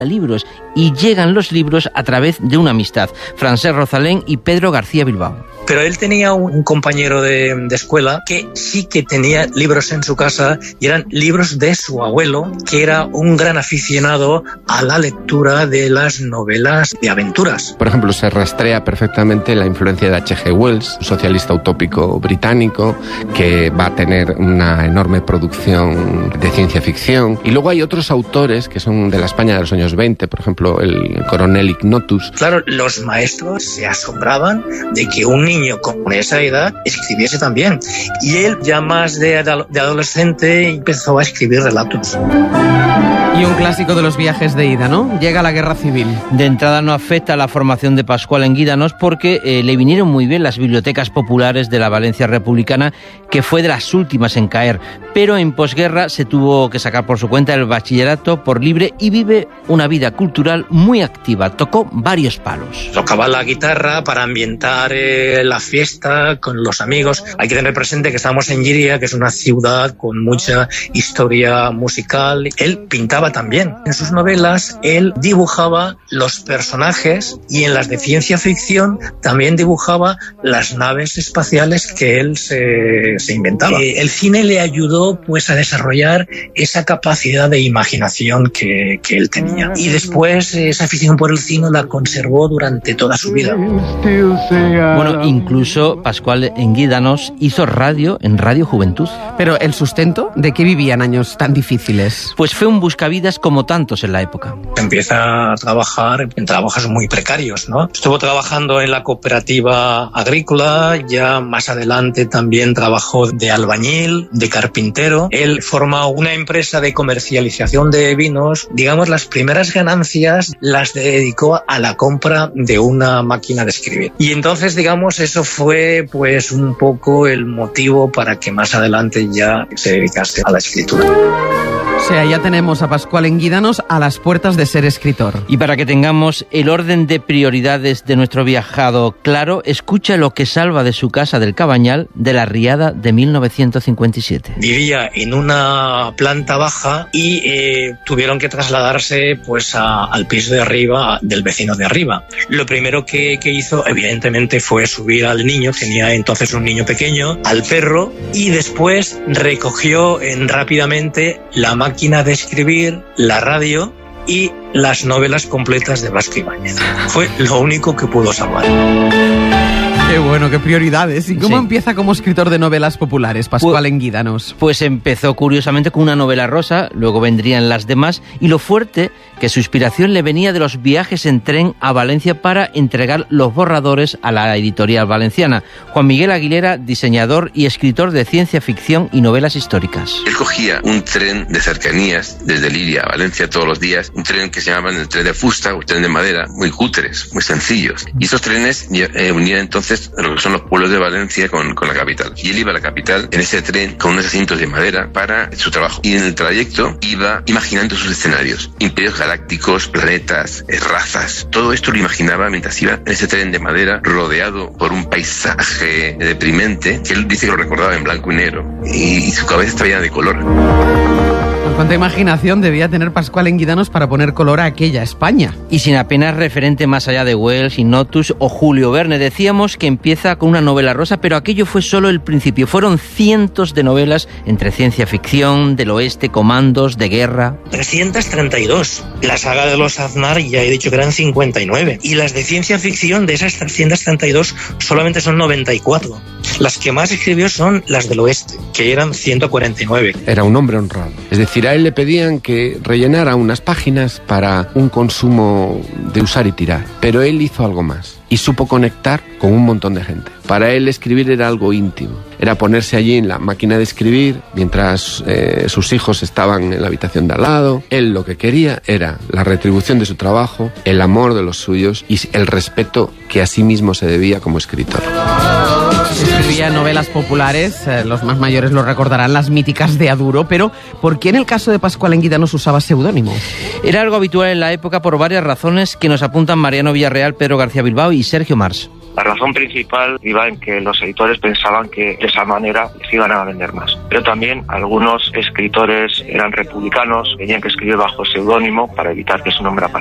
libros, y llegan los libros a través de una amistad, Francesc Rosalén y Pedro García Bilbao. Pero él tenía un compañero de escuela que sí que tenía libros en su casa, y eran libros de su abuelo, que era un gran aficionado a la lectura de las novelas de aventuras. Por ejemplo, se rastrea perfectamente la influencia de H.G. Wells, un socialista utópico británico que va a tener una enorme producción de ciencia ficción. Y luego hay otros autores que son de la España de los años 20, por ejemplo, el coronel Ignotus. Claro, los maestros se asombraban de que un niño con esa edad escribiese tan bien. Y él, ya más de adolescente, empezó a escribir relatos. Y un clásico de los viajes de ida, ¿no? Llega la Guerra Civil. De entrada no afecta a la formación de Pascual en Guídanos porque le vinieron muy bien las bibliotecas populares de la Valencia republicana, que fue de las últimas en caer. Pero en posguerra se tuvo que sacar por su cuenta el bachillerato por libre y vive una vida cultural muy activa. Tocó varios palos. Tocaba la guitarra para ambientar la fiesta con los amigos. Hay que tener presente que estamos en Llíria, que es una ciudad con mucha historia musical. Él pintaba también. En sus novelas él dibujaba los personajes, y en las de ciencia ficción también dibujaba las naves espaciales que él se inventaba. El cine le ayudó pues a desarrollar esa capacidad de imaginación que él tenía, y después esa afición por el cine la conservó durante toda su vida. Bueno, incluso Pascual en Guídanos hizo radio en Radio Juventud. Pero el sustento, ¿de qué vivían años tan difíciles? Pues fue un buscavidas como tantos en la época. Empieza a trabajar en trabajos muy precarios, ¿no? Estuvo trabajando en la cooperativa agrícola, ya más adelante también trabajó de albañil, de carpintero. Él forma una empresa de comercialización de vinos. Digamos, las primeras ganancias las dedicó a la compra de una máquina de escribir. Y entonces, digamos, eso fue pues un poco el motivo para que más adelante ya se dedicase a la escritura. O sea, ya tenemos a Pascual en Guídanos a las puertas de ser escritor. Y para que tengamos el orden de prioridades de nuestro viajado claro, escucha lo que salva de su casa del Cabañal de la riada de 1957. Vivía en una planta baja y tuvieron que trasladarse pues al piso de arriba del vecino de arriba. Lo primero que hizo, evidentemente, fue subir al niño, tenía entonces un niño pequeño, al perro, y después recogió rápidamente la máquina de escribir, la radio y las novelas completas de Blasco Ibáñez. Fue lo único que pudo salvar. Qué bueno, qué prioridades. ¿Y cómo empieza como escritor de novelas populares, Pascual en Guídanos? Pues empezó curiosamente con una novela rosa, luego vendrían las demás, y lo fuerte, que su inspiración le venía de los viajes en tren a Valencia para entregar los borradores a la editorial valenciana. Juan Miguel Aguilera, diseñador y escritor de ciencia ficción y novelas históricas. Él cogía un tren de cercanías desde Llíria a Valencia todos los días, un tren que se llamaban el tren de fusta o el tren de madera, muy cutres, muy sencillos. Y esos trenes unían entonces lo que son los pueblos de Valencia con la capital. Y él iba a la capital en ese tren con unos asientos de madera para su trabajo. Y en el trayecto iba imaginando sus escenarios. Imperios galácticos, planetas, razas. Todo esto lo imaginaba mientras iba en ese tren de madera rodeado por un paisaje deprimente que él dice que lo recordaba en blanco y negro. Y su cabeza estaba llena de color. ¿Cuánta imaginación debía tener Pascual en Guídanos para poner color a aquella España? Y sin apenas referente más allá de Wells, Ignotus o Julio Verne. Decíamos que empieza con una novela rosa, pero aquello fue solo el principio. Fueron cientos de novelas entre ciencia ficción, del oeste, comandos, de guerra. 332. La saga de los Aznar ya he dicho que eran 59. Y las de ciencia ficción, de esas 332, solamente son 94. Las que más escribió son las del oeste, que eran 149. Era un hombre honrado. Es decir, a él le pedían que rellenara unas páginas para un consumo de usar y tirar. Pero él hizo algo más y supo conectar con un montón de gente. Para él escribir era algo íntimo. Era ponerse allí en la máquina de escribir mientras sus hijos estaban en la habitación de al lado. Él lo que quería era la retribución de su trabajo, el amor de los suyos y el respeto que a sí mismo se debía como escritor. Escribía novelas populares, los más mayores lo recordarán, las míticas de Aduro, pero ¿por qué en el caso de Pascual en Guídanos usaba seudónimo? Era algo habitual en la época por varias razones que nos apuntan Mariano Villarreal, Pedro García Bilbao y Sergio Mars. La razón principal iba en que los editores pensaban que de esa manera les iban a vender más. Pero también algunos escritores eran republicanos, tenían que escribir bajo seudónimo para evitar que su nombre apareciera.